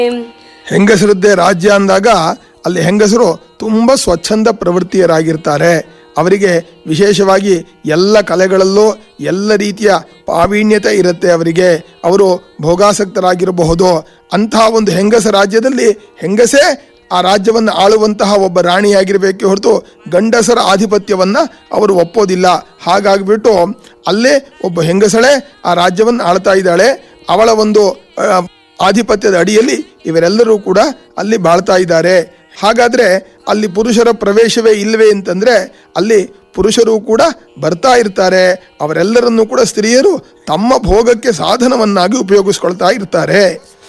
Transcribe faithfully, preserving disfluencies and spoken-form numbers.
ಹೆಂಗಸರದ್ದೇ ರಾಜ್ಯ ಅಂದಾಗ ಅಲ್ಲಿ ಹೆಂಗಸರು ತುಂಬ ಸ್ವಚ್ಛಂದ ಪ್ರವೃತ್ತಿಯರಾಗಿರ್ತಾರೆ. ಅವರಿಗೆ ವಿಶೇಷವಾಗಿ ಎಲ್ಲ ಕಲೆಗಳಲ್ಲೂ ಎಲ್ಲ ರೀತಿಯ ಪ್ರಾವೀಣ್ಯತೆ ಇರುತ್ತೆ. ಅವರಿಗೆ ಅವರು ಭೋಗಾಸಕ್ತರಾಗಿರಬಹುದು. ಅಂತಹ ಒಂದು ಹೆಂಗಸ ರಾಜ್ಯದಲ್ಲಿ ಹೆಂಗಸೇ ಆ ರಾಜ್ಯವನ್ನು ಆಳುವಂತಹ ಒಬ್ಬ ರಾಣಿಯಾಗಿರಬೇಕೆ ಹೊರತು ಗಂಡಸರ ಆಧಿಪತ್ಯವನ್ನು ಅವರು ಒಪ್ಪೋದಿಲ್ಲ. ಹಾಗಾಗಿಬಿಟ್ಟು ಅಲ್ಲೇ ಒಬ್ಬ ಹೆಂಗಸಳೇ ಆ ರಾಜ್ಯವನ್ನು ಆಳ್ತಾ ಇದ್ದಾಳೆ. ಅವಳ ಒಂದು ಆಧಿಪತ್ಯದ ಅಡಿಯಲ್ಲಿ ಇವರೆಲ್ಲರೂ ಕೂಡ ಅಲ್ಲಿ ಬಾಳ್ತಾ ಇದ್ದಾರೆ. ಹಾಗಾದರೆ ಅಲ್ಲಿ ಪುರುಷರ ಪ್ರವೇಶವೇ ಇಲ್ಲವೇ ಅಂತಂದರೆ ಅಲ್ಲಿ ಪುರುಷರು ಕೂಡ ಬರ್ತಾ ಇರ್ತಾರೆ. ಅವರೆಲ್ಲರನ್ನೂ ಕೂಡ ಸ್ತ್ರೀಯರು ತಮ್ಮ ಭೋಗಕ್ಕೆ ಸಾಧನವನ್ನಾಗಿ ಉಪಯೋಗಿಸ್ಕೊಳ್ತಾ ಇರ್ತಾರೆ.